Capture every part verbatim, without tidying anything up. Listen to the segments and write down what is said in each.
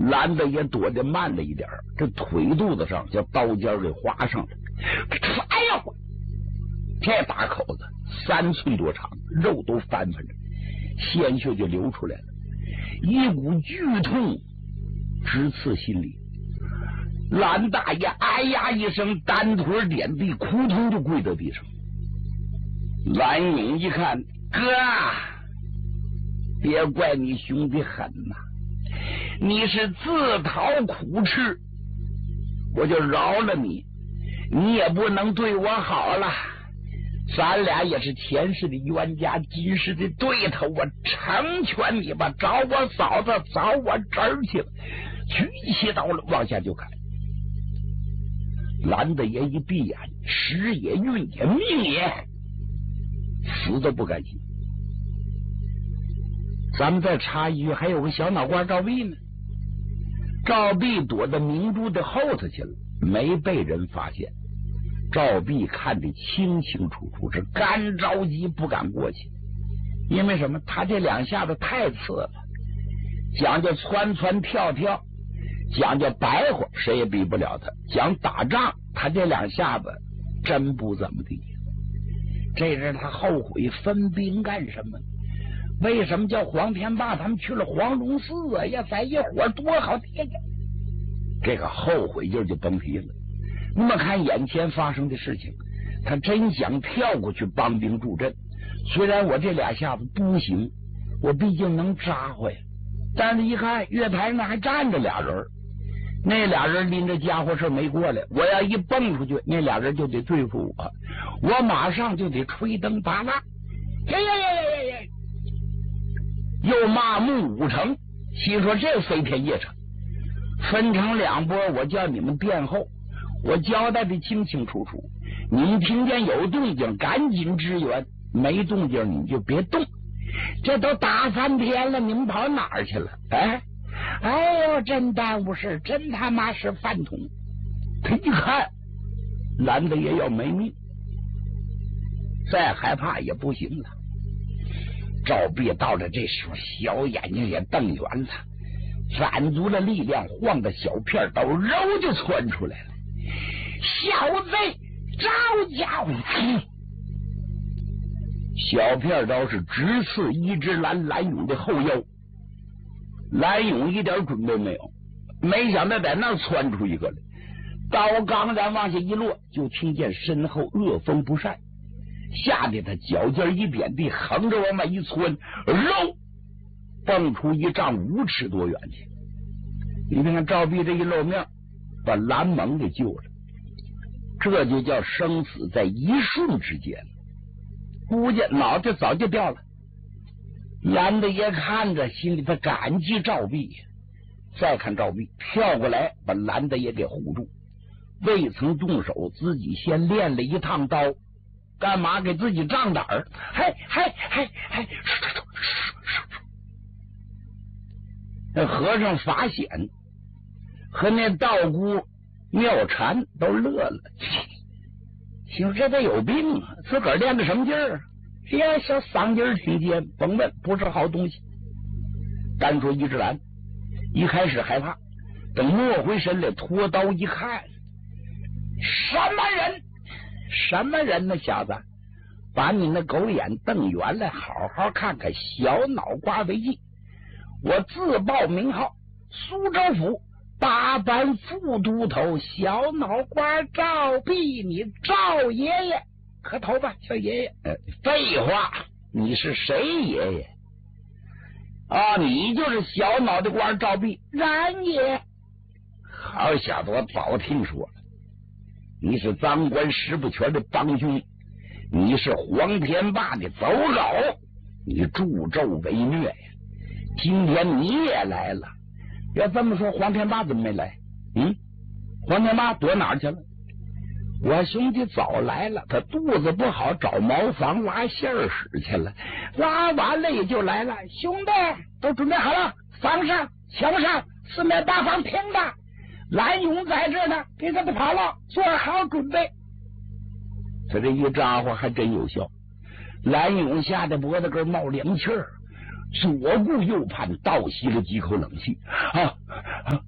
蓝的也躲得慢了一点，这腿肚子上叫刀尖给划上了。哎呀，这大口子三寸多长，肉都翻翻着，鲜血就流出来了，一股剧痛直刺心里。蓝大爷哎呀一声，单腿点地，扑通就跪在地上。蓝勇一看，哥，别怪你兄弟狠呐、啊，你是自讨苦吃，我就饶了你，你也不能对我好了。咱俩也是前世的冤家，今世的对头，我成全你吧。找我嫂子，找我侄儿去了。举起刀了，往下就砍。蓝大爷一闭眼，时也运也命也，死都不甘心。咱们再插一句，还有个小脑瓜赵壁呢。赵壁躲到明珠的后头去了，没被人发现。赵壁看得清清楚楚，是干着急不敢过去。因为什么？他这两下子太次了，讲究窜窜跳跳，讲究白活，谁也比不了他。讲打仗，他这两下子真不怎么地。这阵他后悔分兵干什么？为什么叫黄天霸他们去了黄龙寺啊？呀，在一伙多好爹呀！这个后悔劲就甭提了。那么看眼前发生的事情，他真想跳过去帮兵助阵。虽然我这俩下子不行，我毕竟能扎回，但是一看月台那还站着俩人，那俩人拎着家伙事没过来，我要一蹦出去，那俩人就得对付我，我马上就得吹灯拔蜡。呀呀呀呀呀呀！又骂目五城，心说这飞天夜叉分成两波，我叫你们殿后，我交代的清清楚楚，你们听见有动静赶紧支援，没动静你就别动。这都打翻天了，你们跑哪儿去了？哎，哎呦，真耽误事，真他妈是饭桶。他一看蓝的也要没命，再害怕也不行了。赵壁到了这时候，小眼睛也瞪圆了，攒足了力量，晃的小片刀揉就窜出来了。小子，招架！小片刀是直刺一只蓝蓝勇的后腰，蓝勇一点准备没有，没想到在那儿窜出一个来，刀刚然往下一落，就听见身后恶风不善，吓得他脚尖一点地，横着往外一窜，肉蹦出一丈五尺多远去。你看看赵壁这一露面，把蓝蒙给救了，这就叫生死在一瞬之间，估计脑袋早就掉了。蓝的爷看着，心里头感激赵壁，再看赵壁跳过来，把蓝的爷给护住，未曾动手，自己先练了一趟刀，干嘛给自己胀胆儿？嘿嘿嘿嘿！那和尚法显和那道姑妙禅都乐了，心说这得有病啊！自个儿练的什么劲儿？哎呀，小嗓音挺尖，甭问，不是好东西。单说一只蓝，一开始害怕，等摸回神来，脱刀一看，什么人？什么人呢？小子，把你那狗眼瞪圆了，好好看看，小脑瓜为记。我自报名号，苏州府八班副都头，小脑瓜赵壁，你赵爷爷，磕头吧，小爷爷。呃，废话，你是谁爷爷？啊，你就是小脑袋瓜赵壁。然也。好小子，我早听说了，你是赃官石不全的帮凶，你是黄天霸的走狗，你助纣为虐呀！今天你也来了。要这么说，黄天霸怎么没来？嗯，黄天霸躲哪儿去了？我兄弟早来了，他肚子不好，找茅房拉馅儿使去了，拉完了也就来了。兄弟都准备好了，房上墙上四面八方听着，蓝勇在这呢，别让他跑了，做好准备。他这一扎呼还真有效，蓝勇吓得脖子根冒凉气儿，左顾右盼，倒吸了几口冷气。啊啊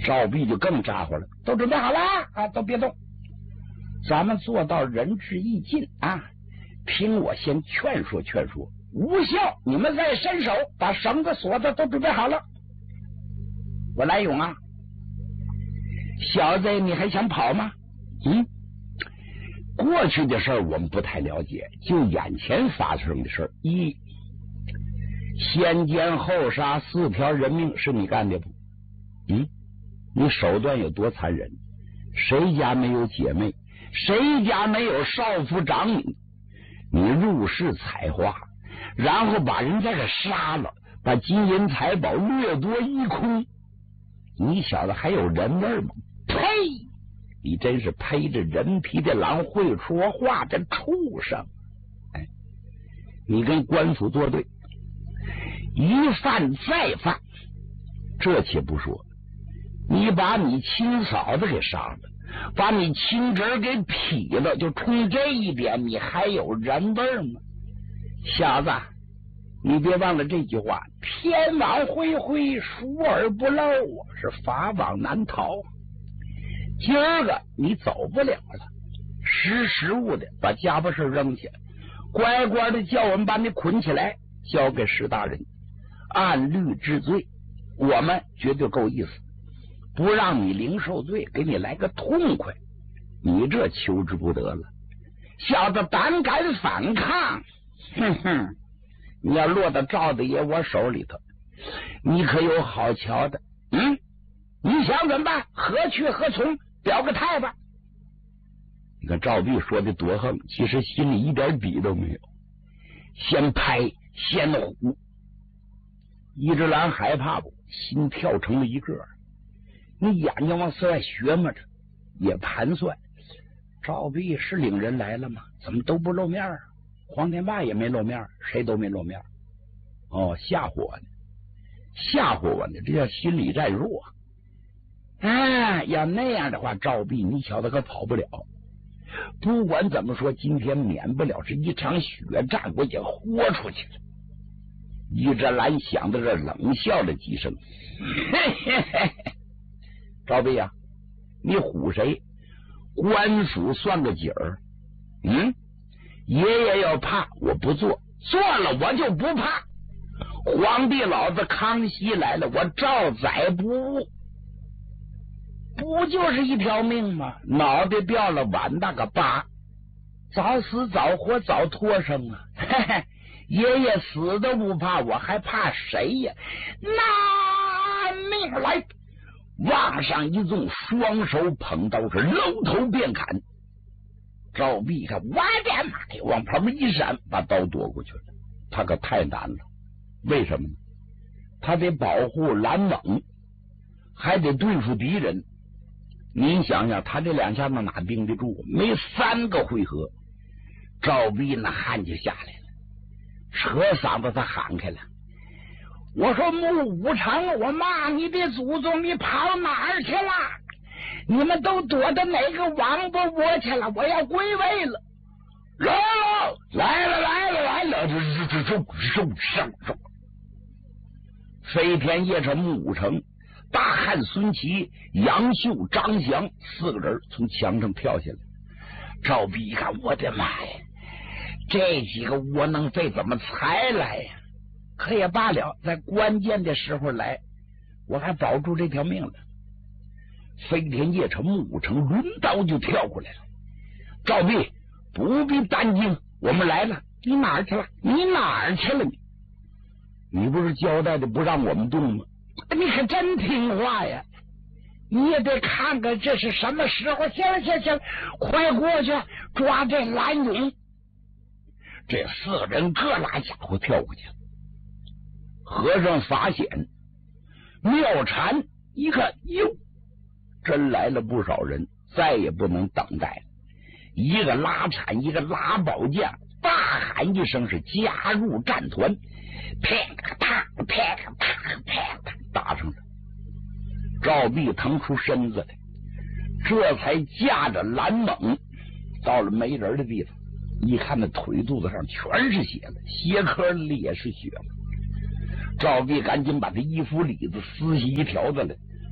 赵壁就更咋呼了，都准备好了啊，都别动，咱们做到仁至义尽啊！听我先劝说劝说，无效你们再伸手，把绳子锁子都准备好了。我来勇啊，小子，你还想跑吗？嗯，过去的事儿我们不太了解，就眼前发生的事儿，一先奸后杀四条人命是你干的不？嗯，你手段有多残忍？谁家没有姐妹？谁家没有少妇长女？你入室采花，然后把人家给杀了，把金银财宝掠夺一空，你小子还有人味吗？呸！你真是披着人皮的狼，会说话的畜生！哎，你跟官府作对，一犯再犯，这且不说，你把你亲嫂子给杀了，把你亲侄给劈了，就冲这一点，你还有人味吗？小子，你别忘了这句话：天网恢恢，疏而不漏，是法网难逃。今儿个你走不了了，识时务的把家伙事扔下，乖乖的叫我们把你捆起来，交给石大人，按律治罪，我们绝对够意思，不让你零受罪，给你来个痛快。你这求之不得了，小子胆敢反抗，哼哼，你要落到赵大爷我手里头，你可有好瞧的。嗯，你想怎么办？何去何从？表个态吧。你看赵壁说的多横，其实心里一点底都没有，先拍先唬。一只狼害怕不？心跳成了一个。你眼睛往四外学摸着，也盘算赵壁是领人来了吗？怎么都不露面啊？黄天霸也没露面，谁都没露面。哦，吓唬我呢，吓唬我呢，这叫心理战术啊！哎，要那样的话，赵壁你小子可跑不了。不管怎么说，今天免不了是一场血战，我也豁出去了。一只蓝想到这冷笑了几声，嘿嘿嘿，赵壁啊，你唬谁？官府算个景儿。嗯，爷爷要怕我不做，做了我就不怕。皇帝老子康熙来了，我照宰不误。不就是一条命吗？脑袋掉了碗大个疤，早死早活早脱生啊！嘿嘿，爷爷死都不怕，我还怕谁呀？拿命来！往上一纵，双手捧刀是搂头便砍。赵壁一看，我的妈呀！往旁边一闪，把刀夺过去了。他可太难了，为什么呢？他得保护蓝猛，还得对付敌人。您想想，他这两下子哪顶得住？没三个回合，赵壁那汗就下来了，扯嗓子他喊开了：“我说穆武成，我骂你的祖宗，你跑哪儿去了？你们都躲到哪个王八窝去了？我要归位了！来了，来了，来了，来了！这这这受伤受！飞天夜叉穆武成。”大汉孙琦、杨秀、张翔四个人从墙上跳下来。赵壁一看，我的妈呀，这几个窝囊废怎么才来呀？可也罢了，在关键的时候来，我还保住这条命了。飞天夜叉穆武成抡刀就跳过来了。赵壁不必担惊，我们来了。你哪儿去了？你哪儿去了你？你不是交代的不让我们动吗？你可真听话呀！你也得看看这是什么时候。行了行了行了，快过去抓这蓝勇。这四个人各拉家伙跳过去了。和尚法显、妙禅一看，哟，真来了不少人，再也不能等待了。一个拉铲，一个拉宝剑，大喊一声是加入战团，啪啪啪啪啪啪打上了。赵壁腾出身子来，这才架着蓝猛到了没人的地方。一看那腿肚子上全是血了，鞋壳里也是血了。赵壁赶紧把这衣服里子撕下一条子来，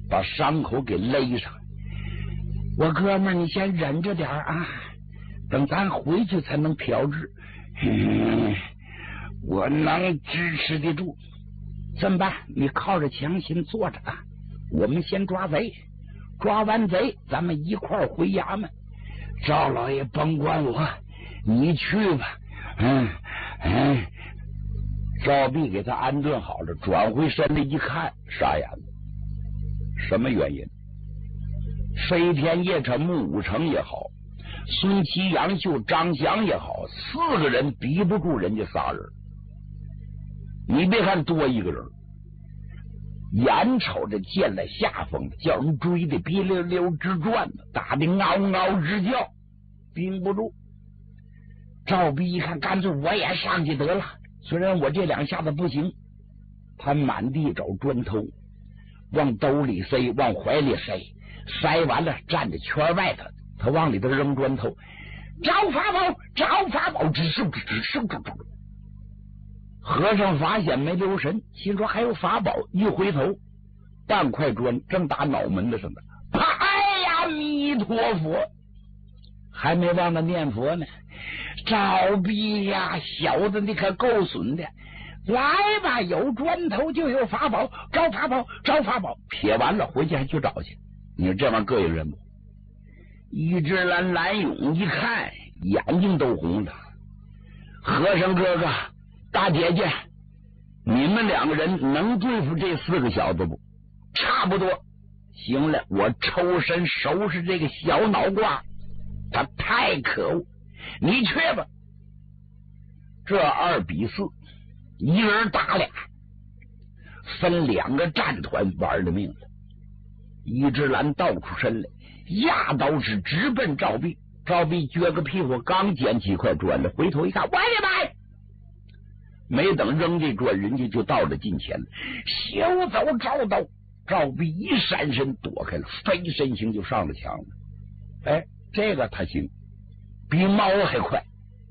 把伤口给勒上。我哥们儿，你先忍着点啊，等咱回去才能调治。嗯，我能支持得住。怎么办？你靠着墙先坐着啊，我们先抓贼，抓完贼咱们一块儿回衙门。赵老爷甭管我，你去吧。嗯嗯。赵弼给他安顿好了，转回身来一看，傻眼了。什么原因？飞天夜叉穆武成也好，孙祁、杨秀、张翔也好，四个人比不住人家仨人。你别看多一个人，眼瞅着见了下风的，叫人追的别溜溜直转的，打的嗷嗷直叫，顶不住。赵弼一看，干脆我也上去得了。虽然我这两下子不行，他满地找砖头，往兜里塞，往怀里塞，塞完了站在圈外头，他往里头扔砖头，找法宝，找法宝，只是只是只是。和尚发现没留神，心说还有法宝，一回头，半块砖正打脑门子上的，啪！哎呀，弥陀佛！还没忘了念佛呢。赵弼呀，小子你可够损的！来吧，有砖头就有法宝，找法宝，找法宝。撇完了，回去还去找去。你说这玩意儿膈应人不？一只蓝蓝勇一看，眼睛都红了。和尚哥哥，大姐姐，你们两个人能对付这四个小子不？差不多。行了，我抽身收拾这个小脑瓜，他太可恶。你去吧。这二比四，一人打俩，分两个战团玩了命了。一只蓝倒出身来，压刀是直奔赵弼。赵弼撅个屁股，刚捡起块砖来，回头一看，我的妈！没等扔这砖，人家就到了近前了，休走赵刀。赵弼一闪身躲开了，飞身形就上了墙了。哎，这个他行，比猫还快。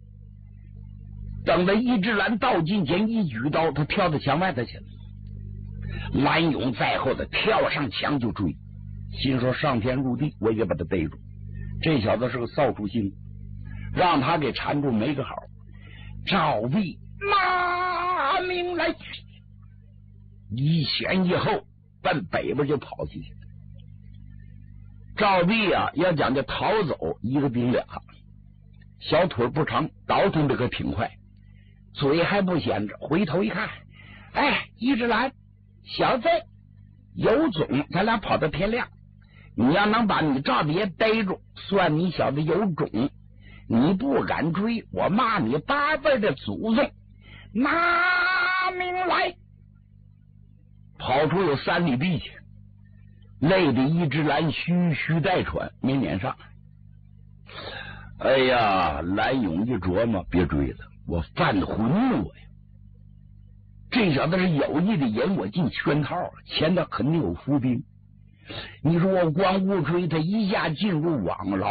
等到一只蓝到近前，一举刀，他跳到墙外头去了。蓝勇在后头跳上墙就追，心说上天入地，我也把他逮住。这小子是个扫帚星，让他给缠住没个好。赵弼拿命来，一前一后奔北边就跑进去。赵弼啊，要讲究逃走，一个顶俩，小腿不长，倒腾这个挺快，嘴还不闲着。回头一看，哎，一只蓝小子有种，咱俩跑到天亮。你要能把你赵爷逮住，算你小子有种。你不敢追，我骂你八辈的祖宗！拿命来！跑出有三里地去，累得一只蓝吁吁带喘，没撵上。哎呀，蓝勇一琢磨，别追了，我犯浑了我呀！这小子是有意的引我进圈套，前头肯定有伏兵。你说我光误追他，一下进入网牢，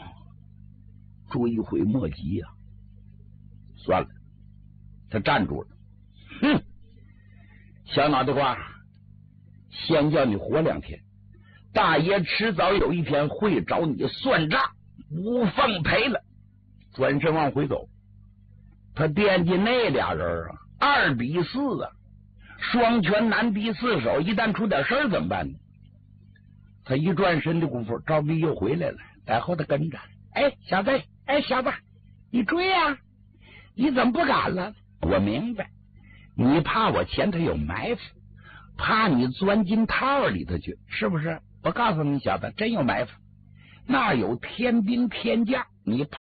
追悔莫及呀、啊！算了，他站住了。哼，小脑袋瓜，先叫你活两天，大爷迟早有一天会找你算账，无奉陪了。转身往回走，他惦记那俩人啊，二比四啊，双拳难敌四手，一旦出点事儿怎么办呢？他一转身的功夫，赵弼又回来了，在后头跟着。哎，小子，哎，小子，你追啊！你怎么不敢了？我明白，你怕我前头有埋伏，怕你钻进套里头去，是不是？我告诉你，小子，真有埋伏，那有天兵天将，你